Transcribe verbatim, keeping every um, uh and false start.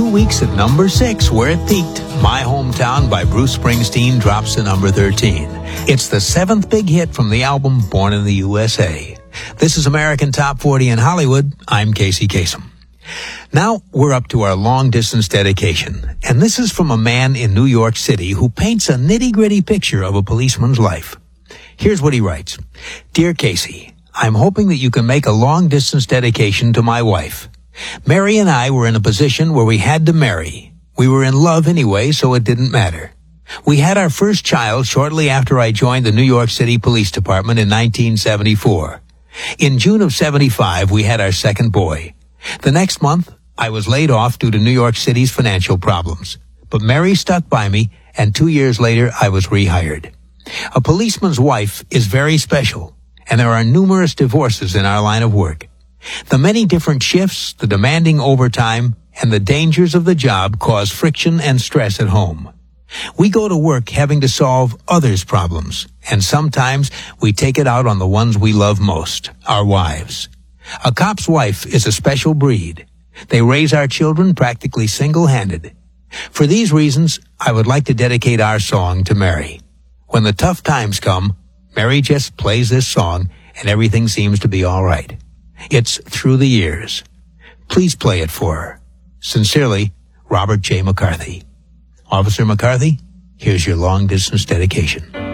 two weeks at number six, where it peaked. My Hometown by Bruce Springsteen drops to number thirteen. It's the seventh big hit from the album Born in the U S A. This is American Top forty in Hollywood. I'm Casey Kasem. Now we're up to our long-distance dedication, and this is from a man in New York City who paints a nitty-gritty picture of a policeman's life. Here's what he writes. Dear Casey, I'm hoping that you can make a long-distance dedication to my wife. Mary and I were in a position where we had to marry. We were in love anyway, so it didn't matter. We had our first child shortly after I joined the New York City Police Department in nineteen seventy-four. In June of seventy-five, we had our second boy. The next month, I was laid off due to New York City's financial problems. But Mary stuck by me, and two years later, I was rehired. A policeman's wife is very special, and there are numerous divorces in our line of work. The many different shifts, the demanding overtime, and the dangers of the job cause friction and stress at home. We go to work having to solve others' problems, and sometimes we take it out on the ones we love most, our wives. A cop's wife is a special breed. They raise our children practically single-handed. For these reasons, I would like to dedicate our song to Mary. When the tough times come, Mary just plays this song, and everything seems to be all right. It's Through the Years. Please play it for her. Sincerely, Robert J. McCarthy. Officer McCarthy, here's your long-distance dedication.